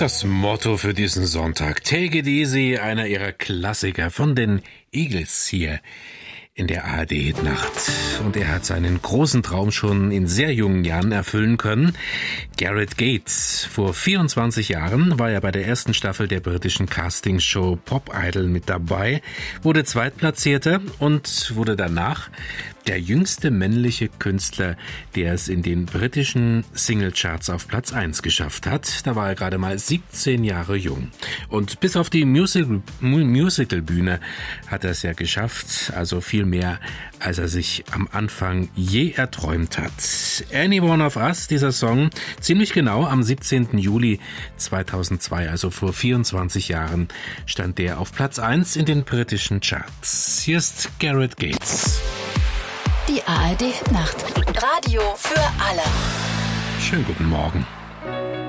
Das Motto für diesen Sonntag: Take it easy, einer ihrer Klassiker von den Eagles hier in der ARD-Hitnacht. Und er hat seinen großen Traum schon in sehr jungen Jahren erfüllen können. Gareth Gates. Vor 24 Jahren war er bei der ersten Staffel der britischen Castingshow Pop Idol mit dabei, wurde Zweitplatzierter und wurde danach der jüngste männliche Künstler, der es in den britischen Singlecharts auf Platz 1 geschafft hat. Da war er gerade mal 17 Jahre jung. Und bis auf die Musicalbühne hat er es ja geschafft, also viel mehr, als er sich am Anfang je erträumt hat. Any One of Us, dieser Song, ziemlich genau am 17. Juli 2002, also vor 24 Jahren, stand der auf Platz 1 in den britischen Charts. Hier ist Gareth Gates. Die ARD-Hitnacht. Radio für alle. Schönen guten Morgen.